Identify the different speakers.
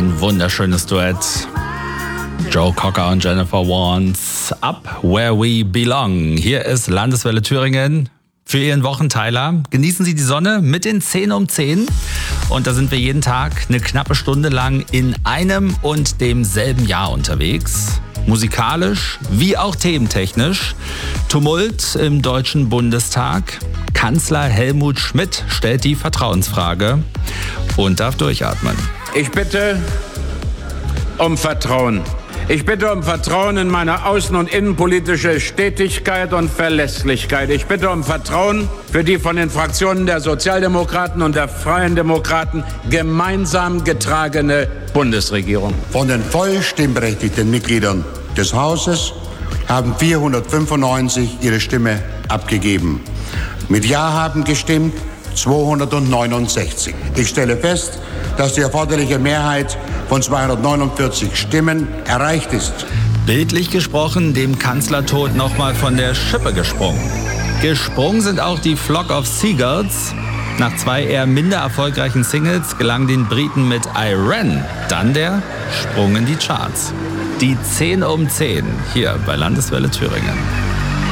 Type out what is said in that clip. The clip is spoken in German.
Speaker 1: Ein wunderschönes Duett. Joe Cocker und Jennifer Warnes, Up Where We Belong. Hier ist Landeswelle Thüringen für Ihren Wochenteiler. Genießen Sie die Sonne mit den 10 um 10. Und da sind wir jeden Tag eine knappe Stunde lang in einem und demselben Jahr unterwegs. Musikalisch wie auch thementechnisch. Tumult im Deutschen Bundestag. Kanzler Helmut Schmidt stellt die Vertrauensfrage und darf durchatmen.
Speaker 2: Ich bitte um Vertrauen. Ich bitte um Vertrauen in meine außen- und innenpolitische Stetigkeit und Verlässlichkeit. Ich bitte um Vertrauen für die von den Fraktionen der Sozialdemokraten und der Freien Demokraten gemeinsam getragene Bundesregierung.
Speaker 3: Von den voll stimmberechtigten Mitgliedern des Hauses haben 495 ihre Stimme abgegeben. Mit Ja haben gestimmt 269. Ich stelle fest, dass die erforderliche Mehrheit von 249 Stimmen erreicht ist.
Speaker 1: Bildlich gesprochen, dem Kanzlertod nochmal von der Schippe gesprungen. Gesprungen sind auch die Flock of Seagulls. Nach 2 eher minder erfolgreichen Singles gelang den Briten mit I Ran dann der Sprung in die Charts. Die 10 um 10 hier bei Landeswelle Thüringen.